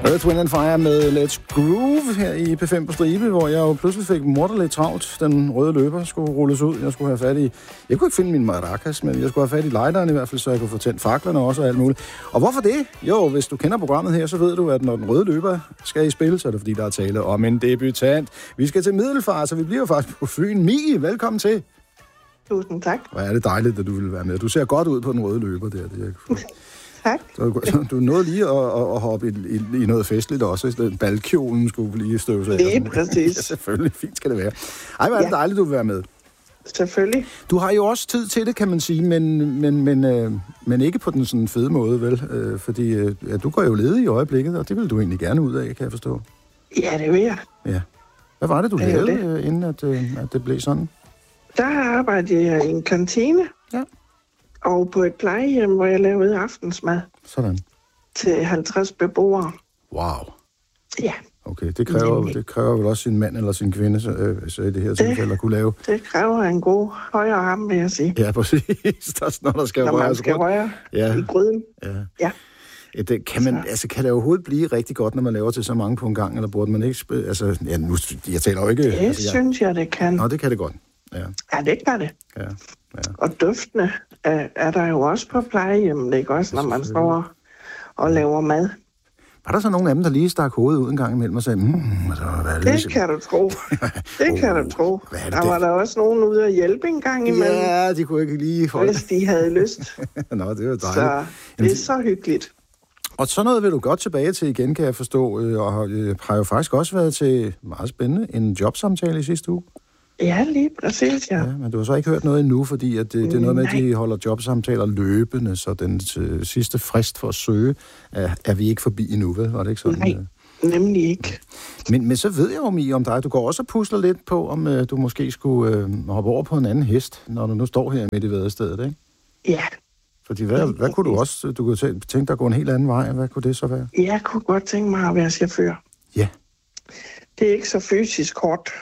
Earth, Wind & Fire med Let's Groove her i P5 på stribe, hvor jeg jo pludselig fik morderligt travlt. Den røde løber skulle rulles ud. Jeg skulle have fat i... Jeg kunne ikke finde min maracas, men jeg skulle have fat i lighteren i hvert fald, så jeg kunne få tændt faklerne også og alt muligt. Og hvorfor det? Jo, hvis du kender programmet her, så ved du, at når den røde løber skal i spil, så er det fordi, der er tale om en debutant. Vi skal til Middelfart, så vi bliver faktisk på Fyn. Mie, velkommen til. Tusind tak. Hvor er det dejligt, at du vil være med. Du ser godt ud på den røde løber der. Tak. Så du nåede lige at hoppe i noget festligt også. Balkjolen skulle lige støves af. Lige præcis. Ja, selvfølgelig. Fint skal det være. Ej, hvor er det dejligt, du vil være med. Selvfølgelig. Du har jo også tid til det, kan man sige, men ikke på den sådan fede måde, vel? Fordi du går jo ledig i øjeblikket, og det vil du egentlig gerne ud af, kan jeg forstå. Ja, det vil jeg. Ja. Hvad var det, du lavede, inden at det blev sådan? Der arbejdede jeg i en kantine. Ja. Og på et plejehjem, hvor jeg lavede aftensmad. Sådan. Til 50 beboere. Wow. Ja. Okay, det kræver vel også sin mand eller sin kvinde, så i det her tilfælde at kunne lave. Det kræver en god højre arm, vil jeg sige. Ja, præcis. Når man skal røre i gryden. Ja. Det, kan det overhovedet blive rigtig godt, når man laver til så mange på en gang, eller burde man ikke... jeg taler jo ikke... Det synes jeg, det kan. Nå, det kan det godt. Ja, det kan det. Ja. Og duftene er der jo også på plejehjemmet, ikke også, når man står og laver mad. Var der så nogle af dem, der lige stak hovedet ud en gang imellem og sagde, det kan du tro. Det kan du tro. Der var der også nogen ude at hjælpe en gang imellem. Ja, de kunne ikke lige holde. Hvis de havde lyst. Nå, det var dejligt. Så det er så hyggeligt. Og sådan noget vil du godt tilbage til igen, kan jeg forstå. Og har jo faktisk også været til, meget spændende, en jobsamtale i sidste uge. Ja, lige præcis, ja. Men du har så ikke hørt noget endnu, fordi at det er noget med, at de holder jobsamtaler løbende, så den sidste frist for at søge er vi ikke forbi endnu, vel? Var det ikke sådan? Nej, nemlig ikke. Men så ved jeg jo, Mie, om dig. Du går også og pusler lidt på, om du måske skulle hoppe over på en anden hest, når du nu står her midt i vædestedet, ikke? Ja. Fordi hvad kunne du også... Du kunne tænke dig at gå en helt anden vej. Hvad kunne det så være? Jeg kunne godt tænke mig at være chauffør. Ja. Det er ikke så fysisk hårdt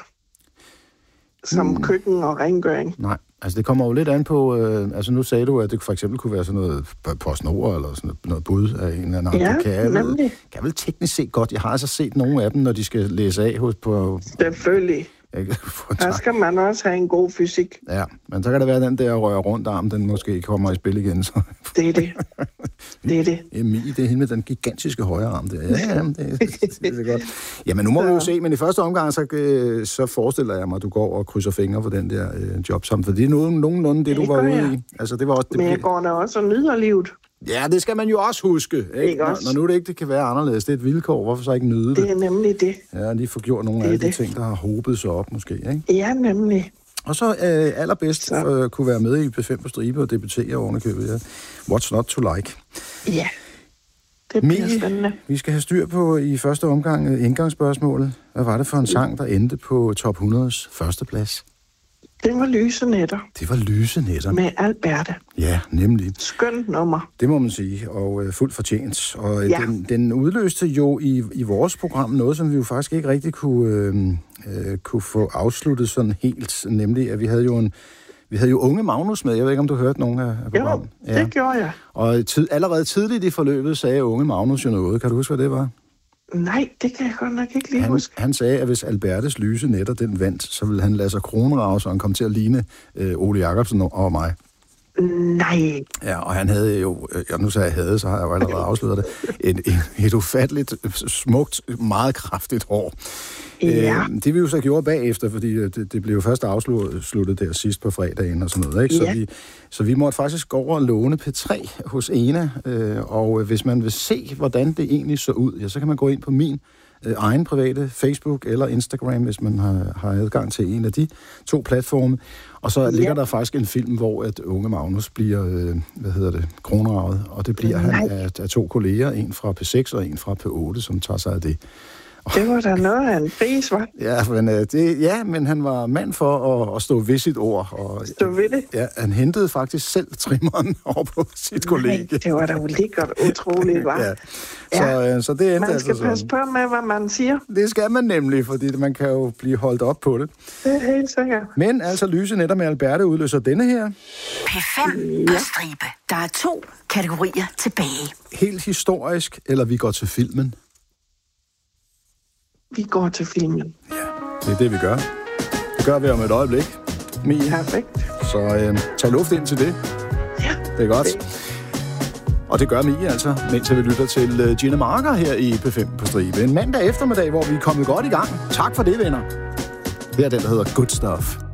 som køkken og rengøring. Nej, altså det kommer jo lidt an på... nu sagde du, at det for eksempel kunne være sådan noget PostNord eller sådan noget bud af en eller anden. Ja, kan vel teknisk set godt. Jeg har altså set nogle af dem, når de skal læse af på... Selvfølgelig. Der skal man også have en god fysik. Ja, men så kan det være, den der rører rundt arm, den måske kommer i spil igen. Så. Det er det. Det er det. Emil, det er hende med den gigantiske højre arm der. Ja, det er godt. Jamen nu må vi jo se, men i første omgang, så forestiller jeg mig, at du går og krydser fingre for den der jobsamtale. For det er nogenlunde det, du var ude i. Altså, det var også, men jeg går da også og nyder livet. Ja, det skal man jo også huske. Ikke? Når nu det ikke kan være anderledes. Det er et vilkår. Hvorfor så ikke nyde det? Det er nemlig det. Ja, lige få gjort nogle af de ting, der har hobet sig op måske. Ikke? Ja, nemlig. Og så allerbedst kunne være med i P5 på stribe og debutere ovenikøbet. Ja. What's not to like? Ja, det bliver spændende. Vi skal have styr på i første omgang indgangsspørgsmålet. Hvad var det for en sang, der endte på top 100's førsteplads? Det var Lyse Nætter. Det var Lyse Nætter. Med Alberte. Ja, nemlig. Skønt nummer. Det må man sige, og fuldt fortjent. Og den udløste jo i vores program noget, som vi jo faktisk ikke rigtig kunne få afsluttet sådan helt. Nemlig, at vi havde jo Unge Magnus med. Jeg ved ikke, om du hørte nogen af programmet. Jo, det gjorde jeg. Og allerede tidligt i forløbet sagde Unge Magnus jo noget. Kan du huske, hvad det var? Nej, det kan jeg godt nok ikke lige huske. Han sagde, at hvis Albertes Lyse Nætter den vandt, så ville han lade sig kronrave, så han kom til at ligne Ole Jacobsen og mig. Nej. Ja, og han havde jo, nu sagde jeg havde, så har jeg jo allerede afsløret det, et ufatteligt smukt, meget kraftigt hår. Ja. Det vi jo så gjorde bagefter, fordi det blev jo først afsluttet der sidst på fredagen og sådan noget, ikke? Ja. Så vi måtte faktisk gå over og låne P3 hos Ena, og hvis man vil se, hvordan det egentlig så ud, ja, så kan man gå ind på min egen private Facebook eller Instagram, hvis man har adgang til en af de to platforme. Og så ligger der faktisk en film, hvor at Unge Magnus bliver, kronravet, og det bliver han af to kolleger, en fra P6 og en fra P8, som tager sig af det. Det var da noget af en pris, var? Ja, men han var mand for at stå ved sit ord. Og, stå ved det? Ja, han hentede faktisk selv trimmeren over på sit kollega. Det var da jo lækkert utroligt, var. Så det endte man skal passe på med, hvad man siger. Det skal man nemlig, fordi man kan jo blive holdt op på det. Det er helt sikkert. Men altså, Lyse Nætter med Alberte udløser denne her. P5 på stribe. Der er 2 kategorier tilbage. Helt historisk, eller vi går til filmen? Vi går til filmen. Ja, det er det, vi gør. Det gør vi om et øjeblik, Mie. Perfekt. Så tag luft ind til det. Ja. Det er godt. Og det gør Mie altså, mens vi lytter til Gina Marker her i P5 på stribe. En mandag eftermiddag, hvor vi er kommet godt i gang. Tak for det, venner. Det er den, der hedder Good Stuff.